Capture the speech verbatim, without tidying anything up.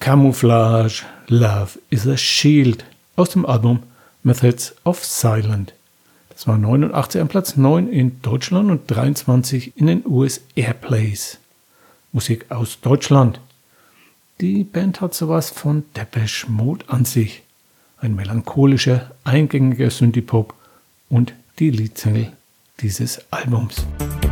Camouflage, Love is a Shield aus dem Album Methods of Silence. Das war neunundachtzig an Platz neun in Deutschland und dreiundzwanzig in den U S Airplays. Musik aus Deutschland. Die Band hat sowas von Depeche Mode an sich. Ein melancholischer, eingängiger Synthie-Pop und die Leadsingle dieses Albums.